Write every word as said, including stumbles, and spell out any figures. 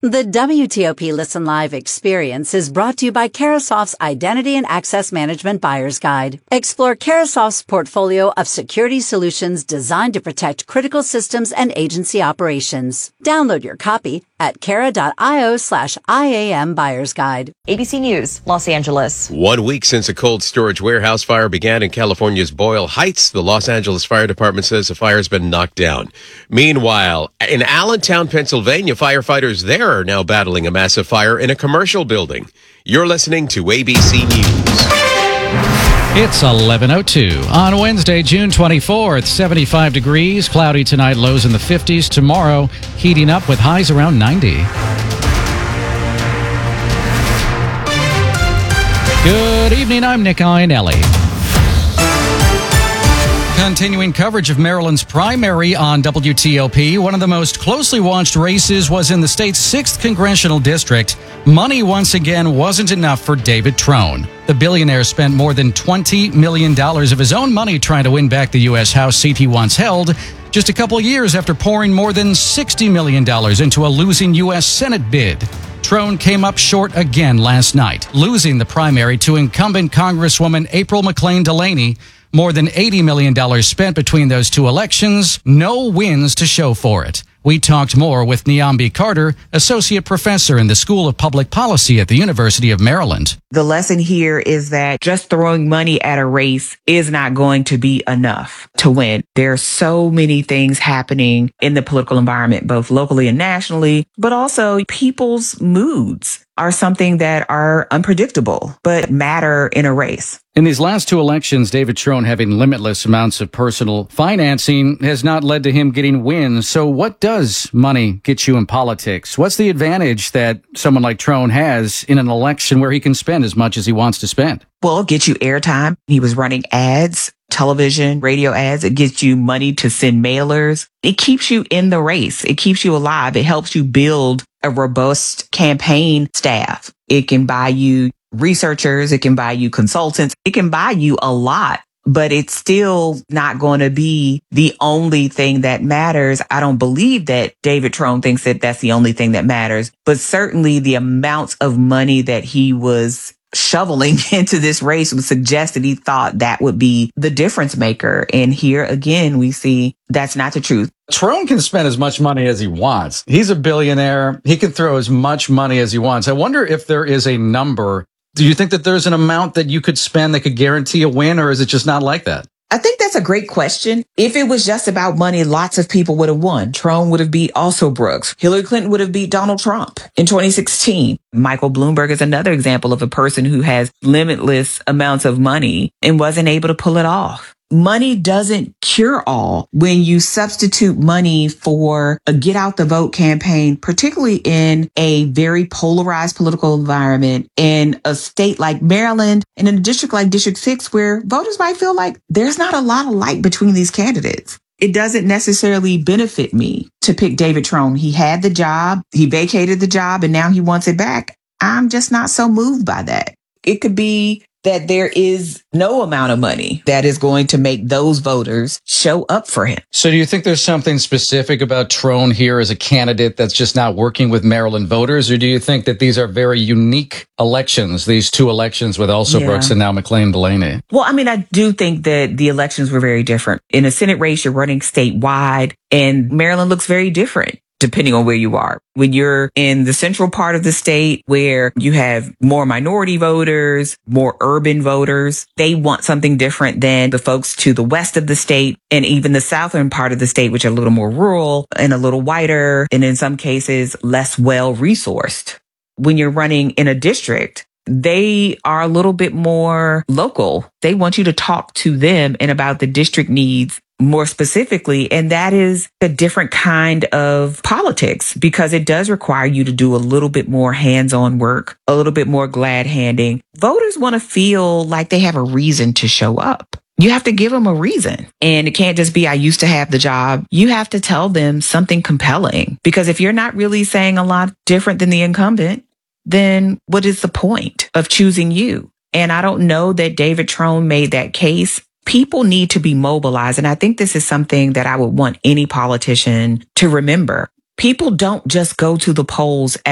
The W T O P Listen Live experience is brought to you by Carahsoft's Identity and Access Management Buyer's Guide. Explore Carahsoft's portfolio of security solutions designed to protect critical systems and agency operations. Download your copy at cara.io slash IAM Buyer's Guide. A B C News, Los Angeles. One week since a cold storage warehouse fire began in California's Boyle Heights, the Los Angeles Fire Department says the fire's been knocked down. Meanwhile, in Allentown, Pennsylvania, firefighters there are now battling a massive fire in a commercial building. You're listening to A B C News. It's eleven oh two on Wednesday, June twenty-fourth, seventy-five degrees, cloudy tonight, lows in the fifties. Tomorrow, heating up with highs around ninety. Good evening, I'm Nick Iannelli. Continuing coverage of Maryland's primary on W T O P, one of the most closely watched races was in the state's sixth congressional district. Money once again wasn't enough for David Trone. The billionaire spent more than twenty million dollars of his own money trying to win back the U S House seat he once held, just a couple years after pouring more than sixty million dollars into a losing U S Senate bid. Trone came up short again last night, losing the primary to incumbent Congresswoman April McClain Delaney. More than eighty million dollars spent between those two elections, no wins to show for it. We talked more with Niambi Carter, associate professor in the School of Public Policy at the University of Maryland. The lesson here is that just throwing money at a race is not going to be enough to win. There are so many things happening in the political environment, both locally and nationally, but also people's moods are something that are unpredictable, but matter in a race. In these last two elections, David Trone having limitless amounts of personal financing has not led to him getting wins. So what does money get you in politics? What's the advantage that someone like Trone has in an election where he can spend as much as he wants to spend? Well, it gets you airtime. He was running ads, television, radio ads. It gets you money to send mailers. It keeps you in the race. It keeps you alive. It helps you build a robust campaign staff. It can buy you researchers. It can buy you consultants. It can buy you a lot, but it's still not going to be the only thing that matters. I don't believe that David Trone thinks that that's the only thing that matters, but certainly the amounts of money that he was shoveling into this race would suggest that he thought that would be the difference maker. And here again, we see that's not the truth. Trone can spend as much money as he wants. He's a billionaire. He can throw as much money as he wants. I wonder if there is a number. Do you think that there's an amount that you could spend that could guarantee a win, or is it just not like that? I think that's a great question. If it was just about money, lots of people would have won. Trone would have beat also Brooks. Hillary Clinton would have beat Donald Trump in twenty sixteen. Michael Bloomberg is another example of a person who has limitless amounts of money and wasn't able to pull it off. Money doesn't cure all. When you substitute money for a get out the vote campaign, particularly in a very polarized political environment in a state like Maryland and in a district like District six, where voters might feel like there's not a lot of light between these candidates. It doesn't necessarily benefit me to pick David Trone. He had the job, he vacated the job, and now he wants it back. I'm just not so moved by that. It could be that there is no amount of money that is going to make those voters show up for him. So do you think there's something specific about Trone here as a candidate that's just not working with Maryland voters? Or do you think that these are very unique elections, these two elections with also Yeah. Brooks and now McClain Delaney? Well, I mean, I do think that the elections were very different. In a Senate race, you're running statewide, and Maryland looks very different depending on where you are. When you're in the central part of the state where you have more minority voters, more urban voters, they want something different than the folks to the west of the state and even the southern part of the state, which are a little more rural and a little whiter, and in some cases, less well-resourced. When you're running in a district, they are a little bit more local. They want you to talk to them and about the district needs more specifically. And that is a different kind of politics because it does require you to do a little bit more hands-on work, a little bit more glad handing. Voters want to feel like they have a reason to show up. You have to give them a reason. And it can't just be, I used to have the job. You have to tell them something compelling, because if you're not really saying a lot different than the incumbent, then what is the point of choosing you? And I don't know that David Trone made that case. People need to be mobilized. And I think this is something that I would want any politician to remember. People don't just go to the polls